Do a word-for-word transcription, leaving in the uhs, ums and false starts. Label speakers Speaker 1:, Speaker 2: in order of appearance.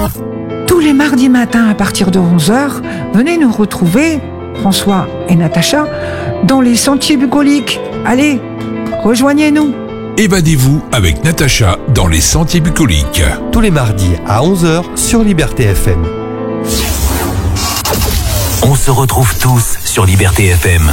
Speaker 1: Tous les mardis matins à partir de onze heures, venez nous retrouver, François et Natacha, dans les sentiers bucoliques. Allez, rejoignez-nous.
Speaker 2: Évadez-vous avec Natacha dans les sentiers bucoliques.
Speaker 3: Tous les mardis à onze heures sur Liberté F M.
Speaker 4: On se retrouve tous sur Liberté F M.